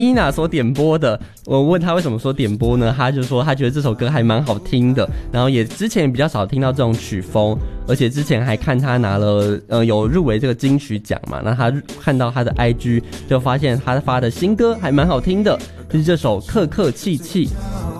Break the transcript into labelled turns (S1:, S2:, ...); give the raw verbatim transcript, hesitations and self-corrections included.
S1: 伊娜所点播的。我问他为什么说点播呢？他就说他觉得这首歌还蛮好听的，然后也之前比较少听到这种曲风，而且之前还看他拿了呃有入围这个金曲奖嘛，那他看到他的 I G 就发现他发的新歌还蛮好听的，就是这首客客气气。